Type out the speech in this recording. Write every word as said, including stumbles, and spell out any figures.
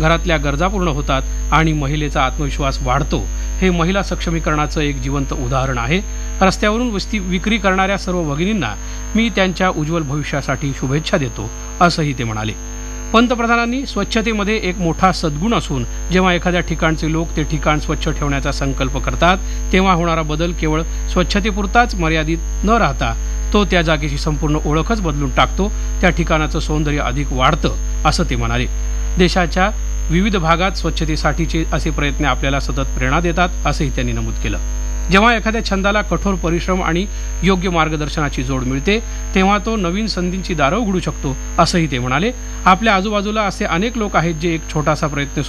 घरातल्या गरजा पूर्ण होतात आणि महिलेचा आत्मविश्वास वाढतो. हे महिला सक्षमीकरणाचं एक जिवंत उदाहरण आहे. रस्त्यावरून वस्ती विक्री करणाऱ्या सर्व भगिनींना मी त्यांच्या उज्ज्वल भविष्यासाठी शुभेच्छा देतो, असंही ते म्हणाले. पंतप्रधानांनी स्वच्छतेमध्ये एक मोठा सद्गुण असून जेव्हा एखाद्या ठिकाणचे लोक ते ठिकाण स्वच्छ ठेवण्याचा संकल्प करतात तेव्हा होणारा बदल केवळ स्वच्छतेपुरताच मर्यादित न राहता तो त्या जागेची संपूर्ण ओळखच बदलून टाकतो. त्या ठिकाणाचं सौंदर्य अधिक वाढतं, असं ते म्हणाले. देशाच्या विविध भागात स्वच्छतेसाठीचे असे प्रयत्न आपल्याला सतत प्रेरणा देतात, असंही त्यांनी नमूद केलं. जेव्हा एखाद्या छंदाला कठोर परिश्रम आणि योग्य मार्गदर्शनाची जोड मिळते तेव्हा तो नवीन संधींची दारं उघडू शकतो, असंही ते म्हणाले. आपल्या आजूबाजूला असे अनेक लोक आहेत जे एक छोटासा प्रयत्न